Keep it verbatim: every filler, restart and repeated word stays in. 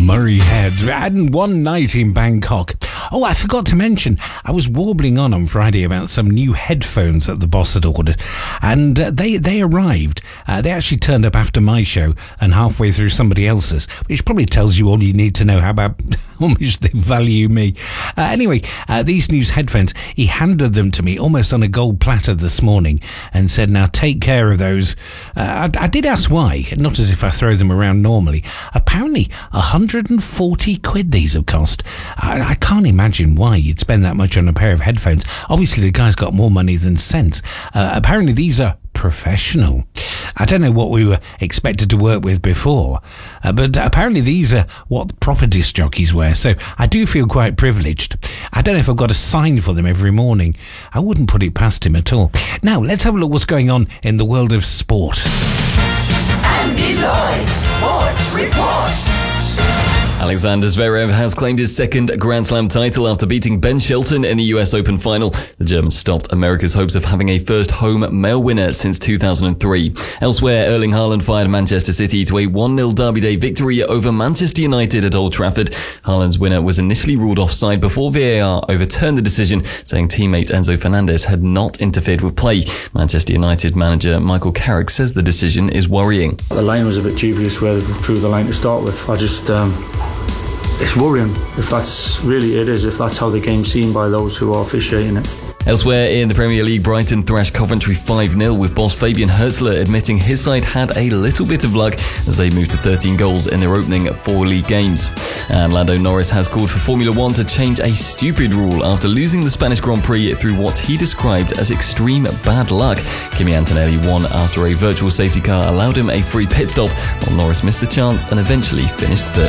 Murray Head, and one night in Bangkok. Oh, I forgot to mention, I was warbling on on Friday about some new headphones that the boss had ordered, and uh, they they arrived. Uh, they actually turned up after my show and halfway through somebody else's, which probably tells you all you need to know how about how much they value me. Uh, anyway, uh, these new headphones, he handed them to me almost on a gold platter this morning and said, now take care of those. Uh, I, I did ask why, not as if I throw them around normally. Apparently, one hundred forty quid these have cost. I, I can't imagine why you'd spend that much on a pair of headphones. Obviously, the guy's got more money than sense. Uh, apparently, these are professional. I don't know what we were expected to work with before, uh, but apparently these are what proper disc jockeys wear, so I do feel quite privileged. I don't know if I've got a sign for them every morning. I wouldn't put it past him at all. Now, let's have a look what's going on in the world of sport. Andy Lloyd, Sports Report. Alexander Zverev has claimed his second Grand Slam title after beating Ben Shelton in the U S Open final. The German stopped America's hopes of having a first home male winner since two thousand three. Elsewhere, Erling Haaland fired Manchester City to a one nil Derby Day victory over Manchester United at Old Trafford. Haaland's winner was initially ruled offside before V A R overturned the decision, saying teammate Enzo Fernandez had not interfered with play. Manchester United manager Michael Carrick says the decision is worrying. The line was a bit dubious where they drew the line to start with. I just... Um It's worrying if that's really it is, if that's how the game's seen by those who are officiating it. Elsewhere in the Premier League, Brighton thrashed Coventry five nil with boss Fabian Herzler admitting his side had a little bit of luck as they moved to thirteen goals in their opening four league games. And Lando Norris has called for Formula One to change a stupid rule after losing the Spanish Grand Prix through what he described as extreme bad luck. Kimi Antonelli won after a virtual safety car allowed him a free pit stop, while Norris missed the chance and eventually finished third.